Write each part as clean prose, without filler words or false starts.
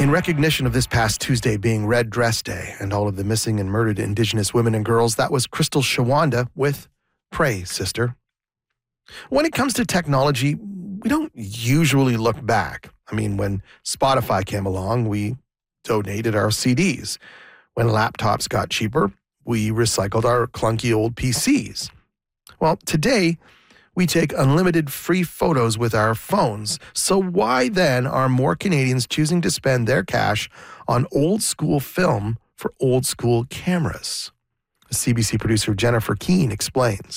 In recognition of this past Tuesday being Red Dress Day and all of the missing and murdered Indigenous women and girls, that was Crystal Shawanda with Pray, Sister. When it comes to technology, we don't usually look back. I mean, when Spotify came along, we donated our CDs. When laptops got cheaper, we recycled our clunky old PCs. Well, today, we take unlimited free photos with our phones. So why then are more Canadians choosing to spend their cash on old school film for old school cameras? CBC producer Jennifer Keane explains.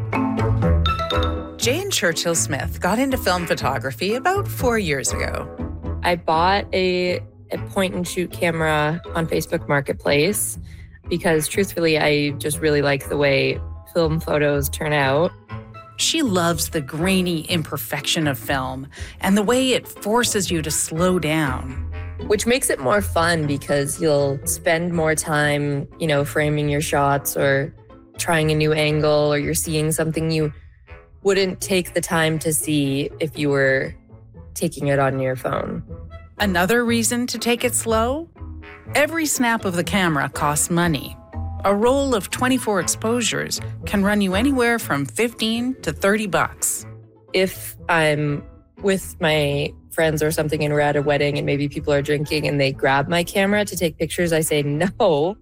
Jane Churchill Smith got into film photography about 4 years ago. I bought a point-and-shoot camera on Facebook Marketplace because, truthfully, I just really like the way film photos turn out. She loves the grainy imperfection of film and the way it forces you to slow down. Which makes it more fun because you'll spend more time, framing your shots or trying a new angle, or you're seeing something you wouldn't take the time to see if you were taking it on your phone. Another reason to take it slow? Every snap of the camera costs money. A roll of 24 exposures can run you anywhere from $15 to $30. If I'm with my friends or something and we're at a wedding and maybe people are drinking and they grab my camera to take pictures, I say, no,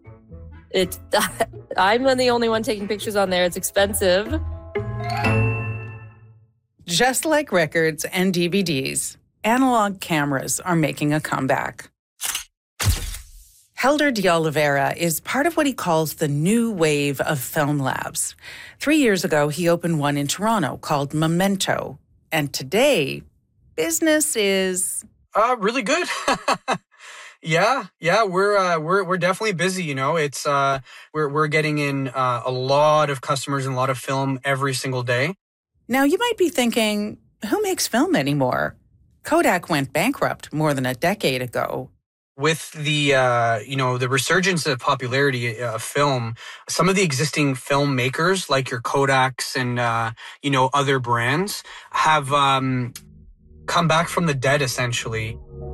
I'm the only one taking pictures on there. It's expensive. Just like records and DVDs, analog cameras are making a comeback. Helder de Oliveira is part of what he calls the new wave of film labs. 3 years ago, he opened one in Toronto called Memento. And today, business is... really good. Yeah, we're definitely busy, It's we're getting in a lot of customers and a lot of film every single day. Now, you might be thinking, who makes film anymore? Kodak went bankrupt more than a decade ago. With the the resurgence of popularity of film, some of the existing filmmakers like your Kodaks and other brands have come back from the dead essentially.